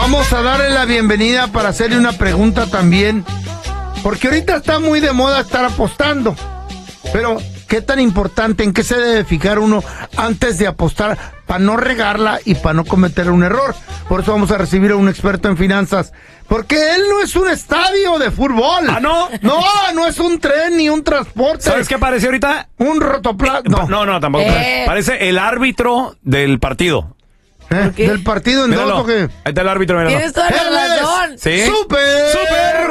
Vamos a darle la bienvenida para hacerle una pregunta también, porque ahorita está muy de moda estar apostando, pero ¿qué tan importante, en qué se debe fijar uno antes de apostar para no regarla y para no cometer un error? Por eso vamos a recibir a un experto en finanzas, porque él no es un estadio de fútbol. ¿Ah, no? No es un tren ni un transporte. ¿Sabes qué parece ahorita? Un rotoplas. No, tampoco. Parece el árbitro del partido. ¿Del partido en dos o qué? Ahí está el árbitro, míralo. Tienes toda la razón. ¿Sí? ¡Super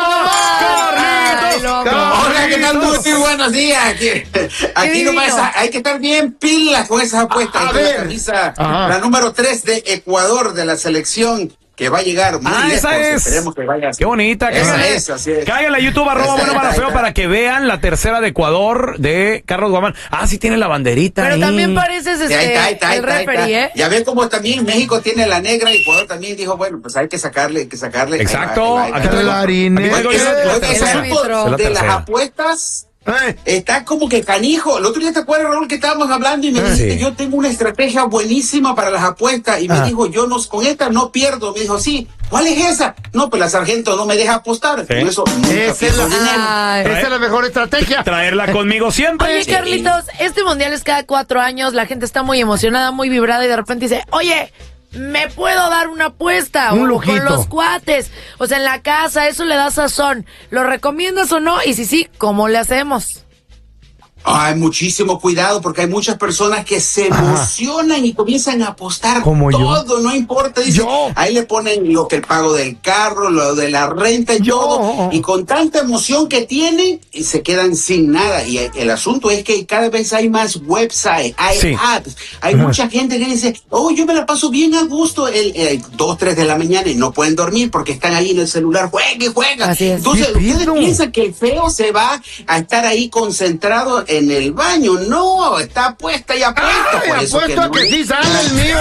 Hola, ¿qué tal? Muy buenos días. Aquí nomás hay que estar bien pilas con esas apuestas. A Con la ver. camisa, Ajá. la número 3 de Ecuador, de la selección, que va a llegar muy lejos. Esa es. Esperemos que vaya así. Qué bonita. Esa es, así es. Cáiganle a YouTube, @bueno-malo-feo, para que vean la tercera de Ecuador de Carlos Guamán. Ah, sí tiene la banderita. Pero ahí. también pareces el referee, ¿eh? Ya ven como también México tiene la negra y Ecuador también dijo, bueno, pues hay que sacarle. Exacto. Ahí va. Aquí traigo- Clarinete. aquí traigo yo la Oiga, ese tercera. asunto La de las tercera. apuestas está como que canijo. El otro día te acuerdas, Raúl, que estábamos hablando y me dijiste, Sí. yo tengo una estrategia buenísima para las apuestas, y me dijo, con esta no pierdo. Me dijo, sí, ¿cuál es esa? No, pues la sargento no me deja apostar. Sí. Con eso nunca Esa es pierdo la- dinero. Ay. Esa es la mejor estrategia. Traerla conmigo siempre. Oye, Carlitos, este mundial es cada 4 años, la gente está muy emocionada, muy vibrada y de repente dice, oye, ¿me puedo dar una apuesta? Un O lujito. con los cuates, o sea, en la casa, eso le da sazón. ¿Lo recomiendas o no? Y si sí, ¿cómo le hacemos? Hay muchísimo cuidado porque hay muchas personas que se emocionan y comienzan a apostar Como yo. todo, no importa, dicen, Yo. ahí le ponen lo que el pago del carro, lo de la renta y Yo. todo, y con tanta emoción que tienen, y se quedan sin nada. Y el asunto es que cada vez hay más websites, hay Sí. apps, hay mucha gente que dice, oh, yo me la paso bien a gusto, 2, 3 de la mañana y no pueden dormir porque están ahí en el celular, juega. Así es. Entonces, ¿Qué ustedes pedo? piensan que el feo se va a estar ahí concentrado en el baño. No, está puesta y apuesta. Ay, Por eso apuesto a no que es- sí sale el mío.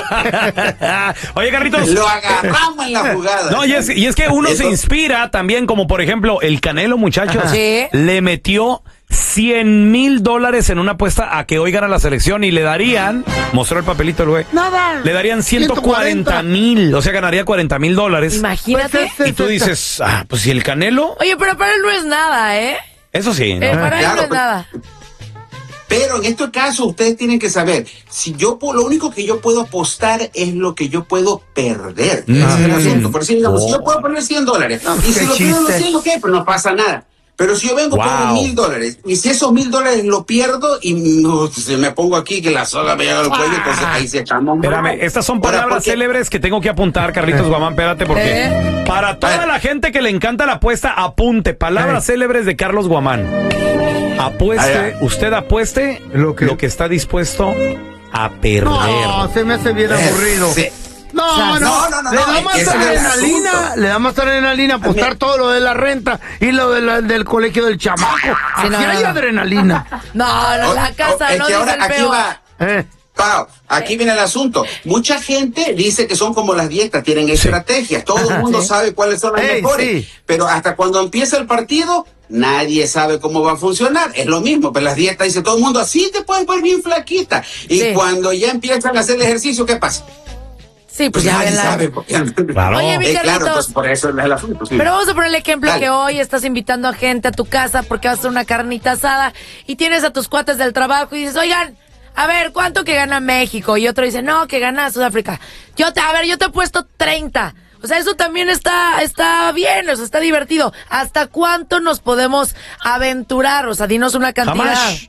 Oye, Carlitos. Lo agarramos en la jugada. No, y es que uno se inspira también, como por ejemplo, el Canelo, muchachos, Sí. le metió $100,000 en una apuesta a que hoy gana la selección y le darían, mostró el papelito el güey, Nada. le darían 140,000, o sea, ganaría $40,000. Imagínate. Y tú dices, pues si el Canelo, Oye, pero para él no es nada, ¿eh? eso sí, ¿no? Para él Claro, no es pues, nada. Pero en este caso ustedes tienen que saber, si lo único que yo puedo apostar es lo que yo puedo perder. Ese es el asunto. Por decir, digamos, si yo puedo poner $100, y si qué lo pierdo los chiste. 100, ok, pues no pasa nada. Pero si yo vengo Wow. pongo $1,000, y si esos $1,000 lo pierdo y si me pongo aquí que la soga me llega al cuello, entonces ahí se estamos. Espérame, estas son Ahora, palabras porque- célebres que tengo que apuntar, Carlitos Guamán, espérate, porque para toda la gente que le encanta la apuesta, apunte, palabras célebres de Carlos Guamán. Apueste, usted apueste Lo que está dispuesto a perder. No, se me hace bien aburrido. Sí. No, No, no, no, le da no, más ese es el adrenalina, asunto. le da más adrenalina apostar todo lo de la renta y lo del colegio del chamaco. Aquí no, hay no. adrenalina. No, la casa, Es no que dice ahora el aquí feo. va. Eh. Pau, aquí viene el asunto. Mucha gente dice que son como las dietas, tienen estrategias. Todo el mundo sabe cuáles son las Ey, mejores. sí. Pero hasta cuando empieza el partido, nadie sabe cómo va a funcionar. Es lo mismo, pero las dietas dice todo el mundo, así te puedes ver bien flaquita. Y Sí. cuando ya empiezan a hacer el ejercicio, ¿qué pasa? Sí, pues ya nadie ven la... sabe. Porque- Claro. Oye, mi Claro, Carlitos. entonces por eso es el asunto. Sí. Pero vamos a poner el ejemplo Dale. que hoy estás invitando a gente a tu casa porque vas a hacer una carnita asada y tienes a tus cuates del trabajo y dices, oigan, a ver, ¿cuánto que gana México? Y otro dice, no, que gana Sudáfrica. Yo te he puesto 30. O sea, eso también está bien, o sea, está divertido. ¿Hasta cuánto nos podemos aventurar? O sea, dinos una cantidad. Jamás.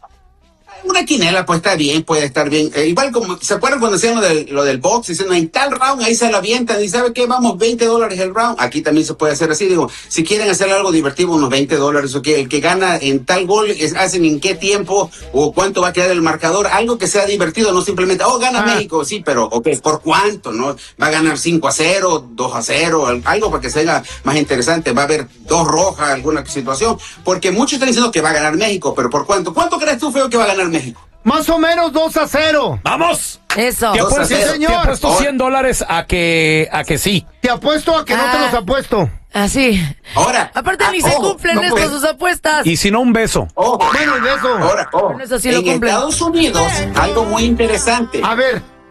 Una quinela pues está bien, puede estar bien. Igual como, ¿se acuerdan cuando hacían lo del box? Dicen, en tal round, ahí se la avientan y ¿sabe qué? Vamos, $20 el round. Aquí también se puede hacer así. Digo, si quieren hacer algo divertido, unos $20, o que el que gana en tal gol, hacen en qué tiempo o cuánto va a quedar el marcador. Algo que sea divertido, no simplemente, gana México, sí, pero, ok, ¿por cuánto? ¿No? Va a ganar 5-0, 2-0, algo para que sea más interesante. Va a haber 2 rojas, alguna situación. Porque muchos están diciendo que va a ganar México, pero ¿por cuánto? ¿Cuánto crees tú, feo, que va a ganar México? Más o menos 2-0. ¡Vamos! Eso. Te 2-0. apuesto, Sí, señor. te apuesto $100 a que sí. Te apuesto a que no te los apuesto. Así. Ahora. Aparte ni se cumplen no, esto pues, sus apuestas. Y si no, un beso. Ojo. Bueno, y de eso. Ahora, Bueno, eso sí lo en cumplen. Estados Unidos, algo muy interesante. A ver.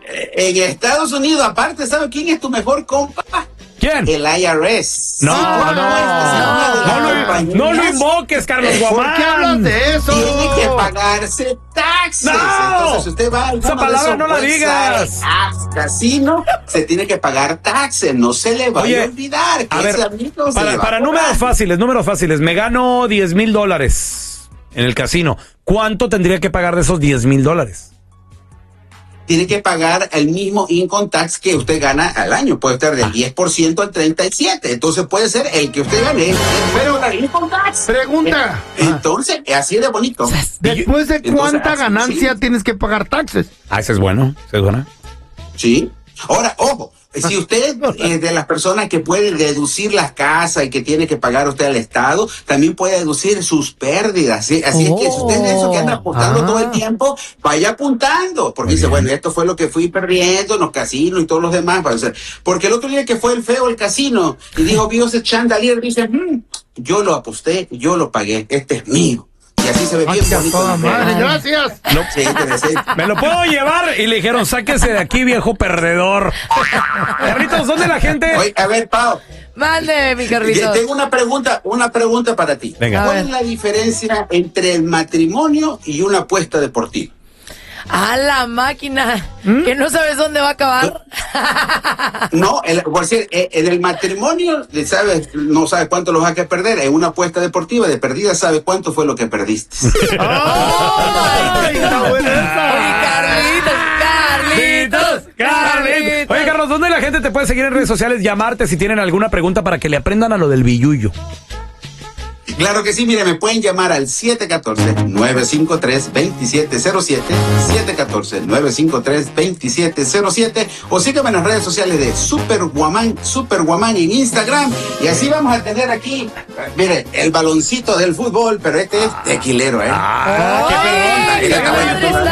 En Estados Unidos, aparte, ¿sabe quién es tu mejor compa? ¿Quién? El IRS. No, Si tú apuestas no lo invoques, Carlos Guamán. ¿Por qué hablas de eso? Tiene que pagarse taxes. ¡No! Entonces, si usted va a Esa palabra no la digas. Casino, se tiene que pagar taxes. No se le vaya a olvidar que a ver, ese amigo se le va para a números cobrar. fáciles, me gano $10,000 en el casino. ¿Cuánto tendría que pagar de esos $10,000? Tiene que pagar el mismo income tax que usted gana al año. Puede estar del 10% al 37%. Entonces puede ser el que usted gane. Pero el income tax. Pregunta. Entonces, así de bonito. ¿Después de Entonces, cuánta así, ganancia sí. tienes que pagar taxes? Ese es bueno, Sí. Ahora, ojo, si usted es de las personas que puede deducir las casas y que tiene que pagar usted al Estado, también puede deducir sus pérdidas. ¿sí? Así es que si usted es de eso que anda apostando todo el tiempo, vaya apuntando. Porque dice, bueno, esto fue lo que fui perdiendo en los casinos y todos los demás. Porque el otro día que fue el feo el casino y dijo, vio ese chandalier, dice, yo lo aposté, yo lo pagué, este es mío. Y así se ve bien bonito. Toda madre, gracias. Sí, sí. ¿Me lo puedo llevar? Y le dijeron, sáquese de aquí, viejo perdedor. Carlitos, ¿dónde la gente? Oye, a ver, Pau. Mande, mi Carlitos. Tengo una pregunta para ti. Venga. ¿Cuál es la diferencia entre el matrimonio y una apuesta deportiva? A la máquina, que no sabes dónde va a acabar. No, por decir, en el matrimonio, no sabes cuánto lo vas a perder. En una apuesta deportiva, de perdida, sabes cuánto fue lo que perdiste. ¡Ay, está buena esa! Carlitos. Oye, Carlos, ¿dónde la gente te puede seguir en redes sociales? Llamarte si tienen alguna pregunta para que le aprendan a lo del billullo. Claro que sí, mire, me pueden llamar al 714-953-2707, 714-953-2707, o síganme en las redes sociales de Super Guamán en Instagram, y así vamos a tener aquí, mire, el baloncito del fútbol, pero este es tequilero, ¡Qué perrón! Mira, está bueno.